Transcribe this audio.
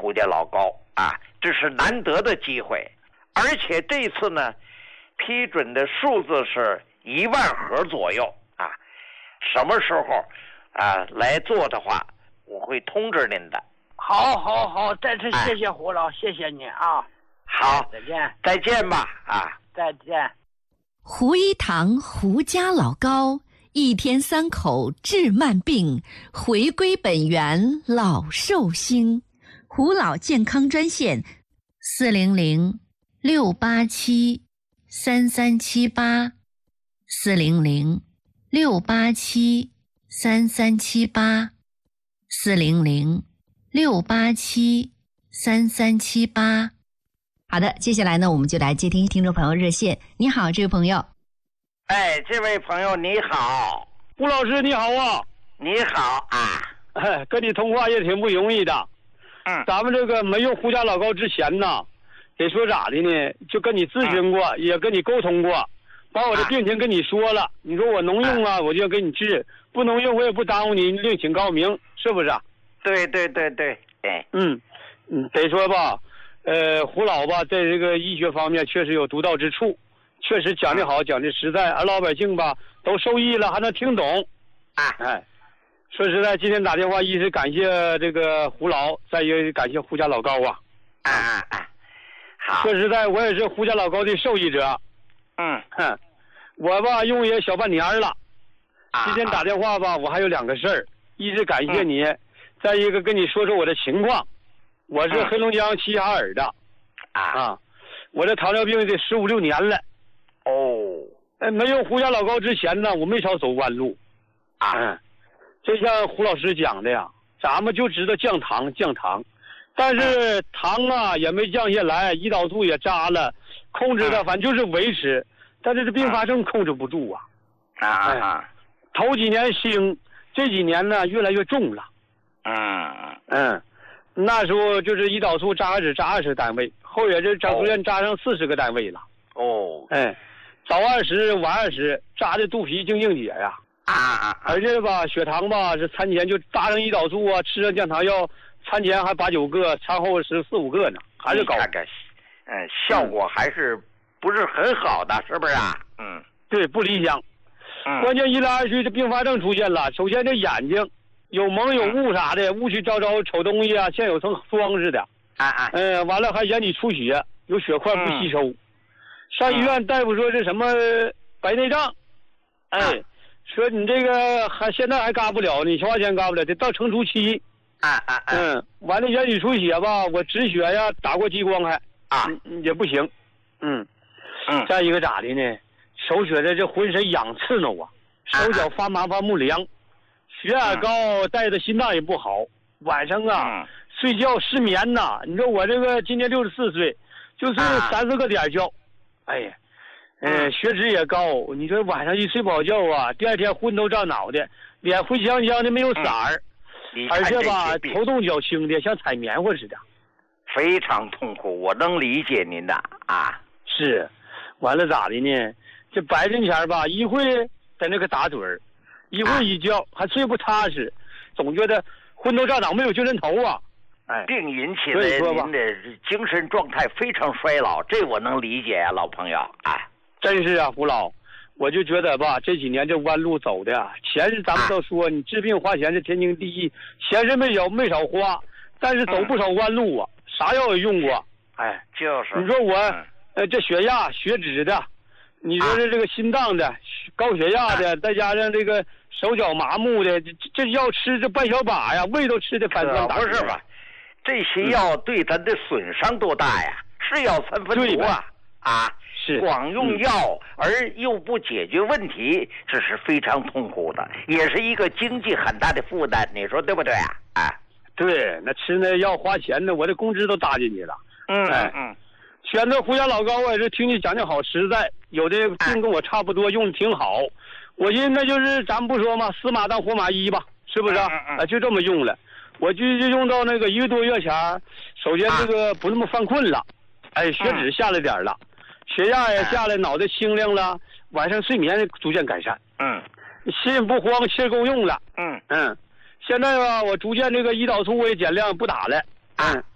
胡家老高啊，这是难得的机会，而且这次呢，批准的数字是1万盒左右啊。什么时候啊来做的话，我会通知您的。 好，再次谢谢胡老，谢谢您啊。 好，再见吧啊， 再见。 胡一堂胡家老高，一天3口治慢病，回归本源老寿星。胡老健康专线400-687-3378，400-687-3378。好的，接下来呢，我们就来接听听众朋友热线。你好，这位朋友。 哎，这位朋友你好。 胡老师你好啊。 你好啊。 跟你通话也挺不容易的。咱们这个没用胡家老高之前呢，得说咋的呢，就跟你咨询过，也跟你沟通过，把我的病情跟你说了，你说我能用啊，我就给你治，不能用我也不耽误你，另请高明，是不是？ 对，哎， 得说吧，胡老吧，在这个医学方面确实有独到之处，确实讲得好，讲得实在，而老百姓吧都受益了，还能听懂。说实在，今天打电话，一是感谢这个胡老，再一个感谢胡家老高啊。 好。 说实在，我也是胡家老高的受益者。我吧用也小半年了。今天打电话吧，我还有2个事儿，一是感谢你，再一个跟你说说我的情况。我是黑龙江齐齐哈尔的。我这糖尿病得15、16年了。没用胡家老高之前呢，我没少走弯路。就像胡老师讲的呀，咱们就知道降糖，但是糖啊也没降下来，胰岛素也扎了，控制的反正就是维持，但是这并发症控制不住啊。头几年轻，这几年呢越来越重了。那时候就是胰岛素扎只扎20单位，后也是逐渐扎上40个单位了。早20晚20，扎的肚皮净硬结呀。而且吧，血糖吧是餐前就扎上胰岛素啊，吃上降糖药，餐前还8、9个，餐后14、15个呢，还是高。 效果还是不是很好的，是不是啊？ 对，不理想。关键一来二去，这并发症出现了。首先这眼睛有蒙有雾啥的，雾气昭昭瞅东西啊，像有层霜似的。完了还眼底出血，有血块不吸收。上医院大夫说这什么白内障。说你这个现在还嘎不了，你花钱嘎不了，得到成熟期。完了眼底出血吧，我止血呀，打过激光还也不行。再一个咋的呢？手觉得这浑身痒刺挠啊，手脚发麻发木凉，血压高，带着心脏也不好。晚上啊睡觉失眠呐，你说我这个今年64岁，就是30个点觉。血脂也高，你说晚上一睡不好觉啊，第二天昏头胀脑的，脸灰香香的没有色儿，而且吧头动脚轻的像采棉花似的， 非常痛苦，我能理解您的啊。 是，完了咋的呢？这白天前吧，一会在那个打盹儿，一会一觉还睡不踏实，总觉得昏头胀脑没有精神头啊。 病引起的您的精神状态非常衰老，这我能理解啊，老朋友啊。 真是啊，胡老，我就觉得吧，这几年这弯路走的啊，钱是咱们都说你治病花钱是天经地义，钱是没少花，但是走不少弯路啊，啥药也用过。 就是。 你说我这血压、血脂的，你说这个心脏的、高血压的，再加上这个手脚麻木的，这药吃这半小把呀，胃都吃的翻酸打。 不是吧？这些药对咱的损伤多大呀？是药三分毒啊！ 是光用药而又不解决问题，这是非常痛苦的，也是一个经济很大的负担，你说对不对啊？ 对，那吃那药花钱的，我的工资都搭进去了。选择胡家老高，我也是听你讲的好实在，有的病跟我差不多，用的挺好。我寻思那就是咱们不说嘛，死马当活马医吧，是不是？就这么用了。我就用到那个1个多月前，首先这个不那么犯困了，血脂下来点了，血压也下来，脑袋清亮了，晚上睡眠逐渐改善。心不慌，气儿够用了。现在吧，我逐渐这个胰岛素我也减量不打了。